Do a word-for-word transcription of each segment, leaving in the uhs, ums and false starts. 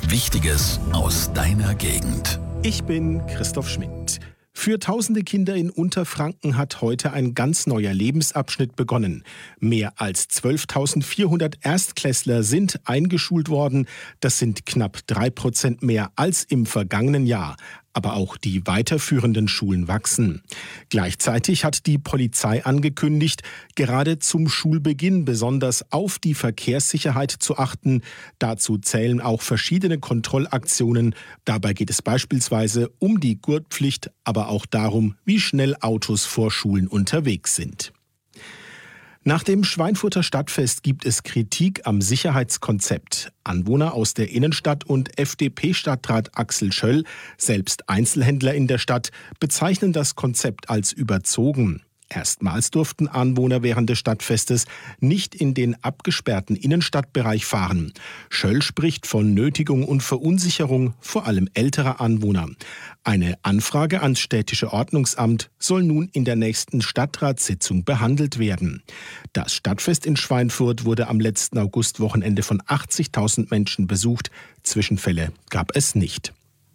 Wichtiges aus deiner Gegend. Ich bin Christoph Schmidt. Für tausende Kinder in Unterfranken hat heute ein ganz neuer Lebensabschnitt begonnen. Mehr als zwölftausendvierhundert Erstklässler sind eingeschult worden. Das sind knapp drei Prozent mehr als im vergangenen Jahr. Aber auch die weiterführenden Schulen wachsen. Gleichzeitig hat die Polizei angekündigt, gerade zum Schulbeginn besonders auf die Verkehrssicherheit zu achten. Dazu zählen auch verschiedene Kontrollaktionen. Dabei geht es beispielsweise um die Gurtpflicht, aber auch darum, wie schnell Autos vor Schulen unterwegs sind. Nach dem Schweinfurter Stadtfest gibt es Kritik am Sicherheitskonzept. Anwohner aus der Innenstadt und F D P-Stadtrat Axel Schöll, selbst Einzelhändler in der Stadt, bezeichnen das Konzept als überzogen. Erstmals durften Anwohner während des Stadtfestes nicht in den abgesperrten Innenstadtbereich fahren. Schöll spricht von Nötigung und Verunsicherung, vor allem älterer Anwohner. Eine Anfrage ans städtische Ordnungsamt soll nun in der nächsten Stadtratssitzung behandelt werden. Das Stadtfest in Schweinfurt wurde am letzten Augustwochenende von achtzigtausend Menschen besucht. Zwischenfälle gab es nicht.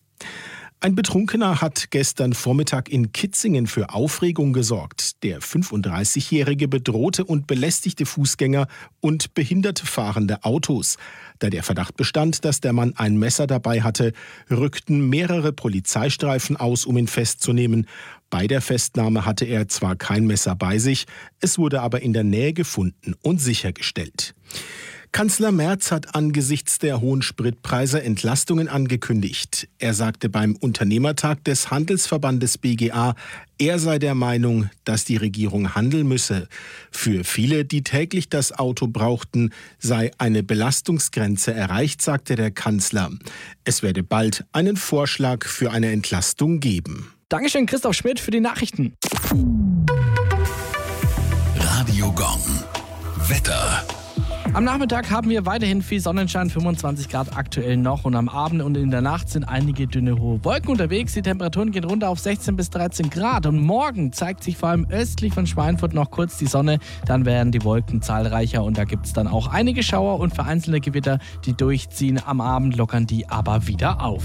Ein Betrunkener hat gestern Vormittag in Kitzingen für Aufregung gesorgt. Der fünfunddreißigjährige bedrohte und belästigte Fußgänger und behinderte fahrende Autos. Da der Verdacht bestand, dass der Mann ein Messer dabei hatte, rückten mehrere Polizeistreifen aus, um ihn festzunehmen. Bei der Festnahme hatte er zwar kein Messer bei sich, es wurde aber in der Nähe gefunden und sichergestellt. Kanzler Merz hat angesichts der hohen Spritpreise Entlastungen angekündigt. Er sagte beim Unternehmertag des Handelsverbandes B G A, er sei der Meinung, dass die Regierung handeln müsse. Für viele, die täglich das Auto brauchten, sei eine Belastungsgrenze erreicht, sagte der Kanzler. Es werde bald einen Vorschlag für eine Entlastung geben. Dankeschön, Christoph Schmidt, für die Nachrichten. Radio Gong. Wetter. Am Nachmittag haben wir weiterhin viel Sonnenschein, fünfundzwanzig Grad aktuell noch, und am Abend und in der Nacht sind einige dünne hohe Wolken unterwegs. Die Temperaturen gehen runter auf sechzehn bis dreizehn Grad und morgen zeigt sich vor allem östlich von Schweinfurt noch kurz die Sonne. Dann werden die Wolken zahlreicher und da gibt es dann auch einige Schauer und vereinzelte Gewitter, die durchziehen. Am Abend lockern die aber wieder auf.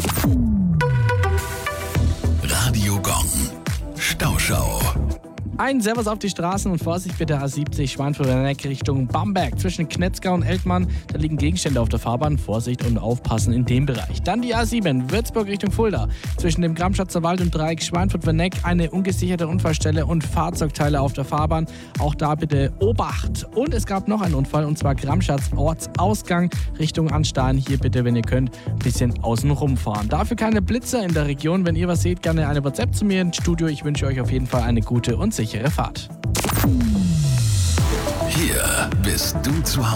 Radio Gong. Stauschau. Ein Servus auf die Straßen und Vorsicht bitte A siebzig Schweinfurt-Wenneck Richtung Bamberg. Zwischen Knetzgau und Eltmann, da liegen Gegenstände auf der Fahrbahn. Vorsicht und aufpassen in dem Bereich. Dann die A sieben, Würzburg Richtung Fulda. Zwischen dem Gramschatzer Wald und Dreieck Schweinfurt-Wenneck eine ungesicherte Unfallstelle und Fahrzeugteile auf der Fahrbahn. Auch da bitte Obacht. Und es gab noch einen Unfall, und zwar Gramschatz Ortsausgang Richtung Anstein. Hier bitte, wenn ihr könnt, ein bisschen außen rumfahren. Dafür keine Blitzer in der Region. Wenn ihr was seht, gerne eine WhatsApp zu mir ins Studio. Ich wünsche euch auf jeden Fall eine gute und sichere Fahrt. Hier bist du zu Hause.